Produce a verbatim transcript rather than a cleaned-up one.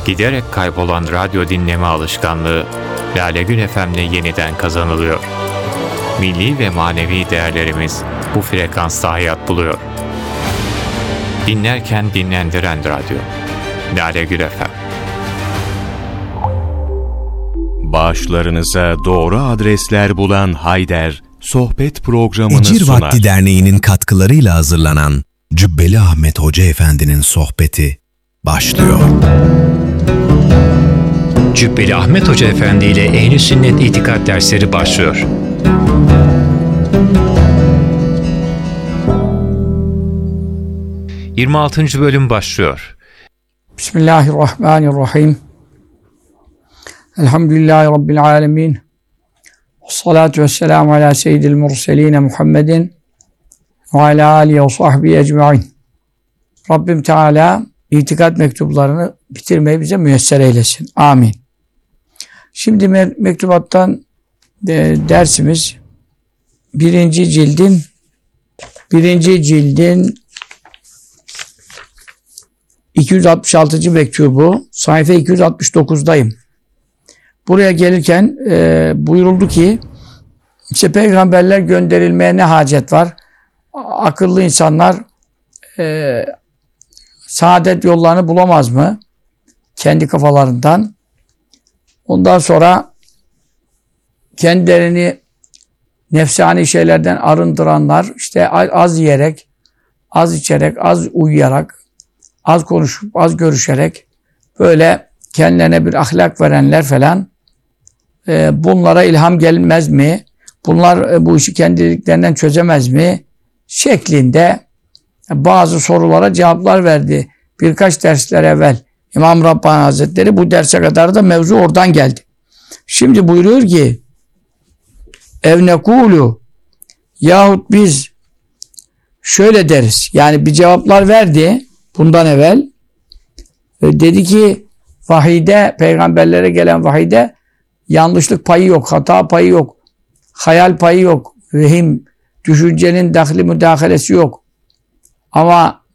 giderek kaybolan radyo dinleme alışkanlığı Lalegül F M'le yeniden kazanılıyor. Milli ve manevi değerlerimiz bu frekansta hayat buluyor. Dinlerken dinlendiren radyo. Lalegül F M. Bağışlarınıza doğru adresler bulan Hayder, sohbet programını Ecir sunar. Vakti Derneği'nin katkılarıyla hazırlanan Cübbeli Ahmet Hoca Efendi'nin sohbeti başlıyor. Cübbeli Ahmet Hoca Efendi ile Ehl-i Sünnet İtikad dersleri başlıyor. yirmi altıncı bölüm başlıyor. Bismillahirrahmanirrahim. Elhamdülillahi Rabbil alemin. Vessalatu vesselamu ala seyyidil murseline Muhammedin ve ala alihi ve sahbihi ecma'in. Rabbim Teala itikad mektuplarını bitirmeyi bize müyesser eylesin. Amin. Şimdi me- mektubattan de, dersimiz birinci cildin birinci cildin iki yüz altmış altıncı mektubu, sayfa iki yüz altmış dokuzdayım. Buraya gelirken e, buyuruldu ki işte peygamberler gönderilmeye ne hacet var? Akıllı insanlar e, saadet yollarını bulamaz mı? Kendi kafalarından. Ondan sonra kendilerini nefsani şeylerden arındıranlar işte az yiyerek, az içerek, az uyuyarak, az konuşup, az görüşerek böyle kendilerine bir ahlak verenler falan e, bunlara ilham gelmez mi? Bunlar e, bu işi kendiliklerinden çözemez mi? Şeklinde bazı sorulara cevaplar verdi. Birkaç dersler evvel İmam Rabbani Hazretleri bu derse kadar da mevzu oradan geldi. Şimdi buyuruyor ki ev nekulu yahut biz şöyle deriz. Yani bir cevaplar verdi bundan evvel. E, dedi ki vahide, peygamberlere gelen vahide yanlışlık payı yok, hata payı yok, hayal payı yok, vehim, düşüncenin dahli müdahalesi yok. Ama